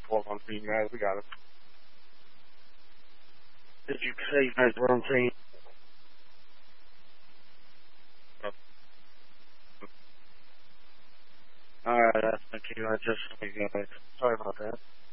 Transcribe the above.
12 on team, guys. We got it. Did you say you guys were on team? Alright, thank you. I just saw you guys. Sorry about that.